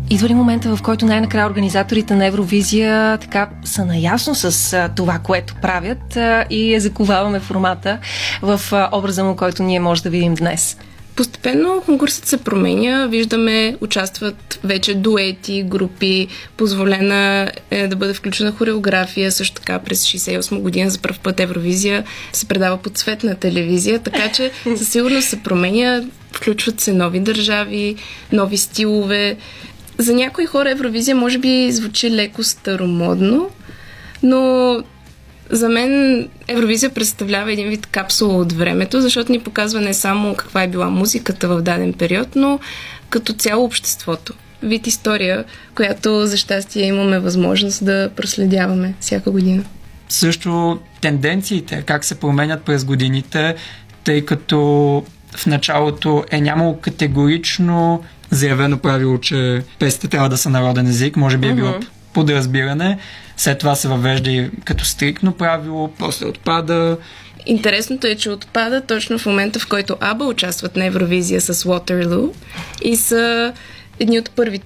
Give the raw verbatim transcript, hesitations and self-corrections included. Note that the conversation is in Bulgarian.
Идва ли момента, в който най-накрая организаторите на Евровизия така са наясно с а, това, което правят а, и заковаваме формата в а, образа му, който ние може да видим днес? Постепенно конкурсът се променя. Виждаме, участват вече дуети, групи, позволена е да бъде включена хореография. Също така през шейсет и осма година за пръв път Евровизия се предава по цветна телевизия, така че със сигурност се променя. Включват се нови държави, нови стилове. За някои хора Евровизия може би звучи леко старомодно, но за мен Евровизия представлява един вид капсула от времето, защото ни показва не само каква е била музиката в даден период, но като цяло обществото. Вид история, която за щастие имаме възможност да проследяваме всяка година. Също тенденциите, как се променят през годините, тъй като в началото е нямало категорично заявено правило, че песните трябва да са народен език, може би е било mm-hmm. подразбиране. След това се въвежда и като стриктно правило, после отпада. Интересното е, че отпада точно в момента, в който АББА участват на Евровизия с Waterloo и са едни от първите